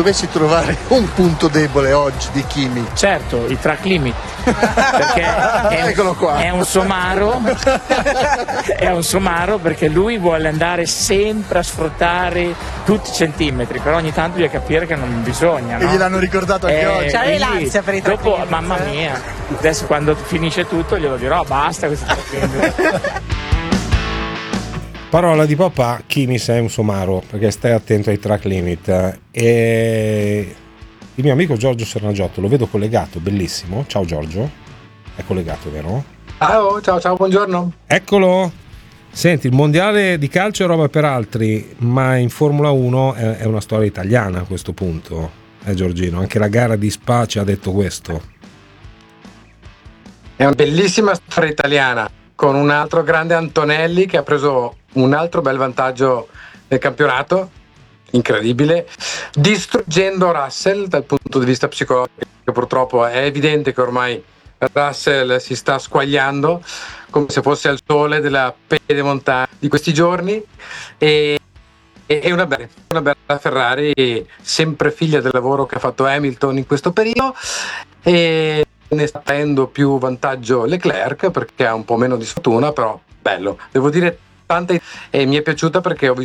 dovessi trovare un punto debole oggi di Kimi. Certo, i track limit, perché Eccolo qua. è un somaro, perché lui vuole andare sempre a sfruttare tutti i centimetri, però ogni tanto deve capire che non bisogna, E no? gliel'hanno ricordato anche oggi. C'hai Quindi l'ansia per i track dopo, limit. mamma mia, adesso quando finisce tutto glielo dirò, basta questi track limit. Parola di papà, Kimi sei un somaro, perché stai attento ai track limit. E il mio amico Giorgio Sernagiotto lo vedo collegato, bellissimo. Ciao Giorgio, è collegato, vero? Ciao, buongiorno. Eccolo. Senti, il mondiale di calcio è roba per altri, ma in Formula 1 è una storia italiana a questo punto, Giorgino? Anche la gara di Spa ci ha detto questo. È una bellissima storia italiana, con un altro grande Antonelli che ha preso un altro bel vantaggio nel campionato, incredibile, distruggendo Russell dal punto di vista psicologico. Purtroppo è evidente che ormai Russell si sta squagliando come se fosse al sole della pedemontagna di questi giorni, e una bella Ferrari, sempre figlia del lavoro che ha fatto Hamilton in questo periodo, e ne sta prendendo più vantaggio Leclerc perché ha un po' meno di sfortuna, però bello, devo dire, tanta, e mi è piaciuta perché ho visto